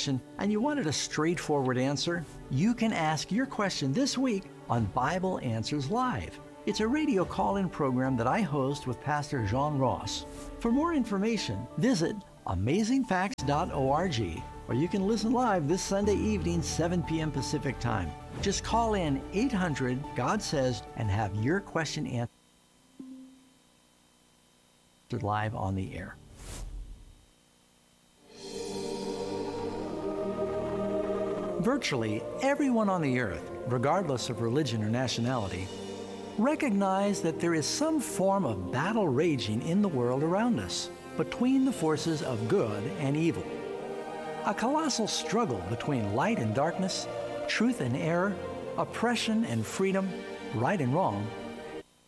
question and you wanted a straightforward answer, you can ask your question this week on Bible Answers Live. It's a radio call-in program that I host with Pastor John Ross. For more information, visit amazingfacts.org, or you can listen live this Sunday evening, 7 p.m. Pacific Time. Just call in 800-GOD-SAYS and have your question answered live on the air. Virtually everyone on the earth, regardless of religion or nationality, recognize that there is some form of battle raging in the world around us between the forces of good and evil. A colossal struggle between light and darkness, truth and error, oppression and freedom, right and wrong,